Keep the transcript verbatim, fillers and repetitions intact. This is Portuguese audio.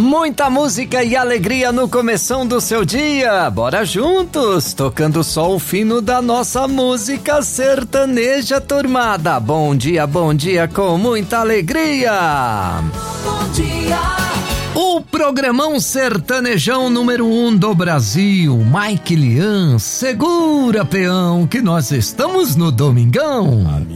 Muita música e alegria no começão do seu dia. Bora juntos, tocando só o fino da nossa música sertaneja turmada. Bom dia, bom dia com muita alegria. Bom dia. O programão sertanejão número um do Brasil, Mike Lian, segura peão que nós estamos no domingão.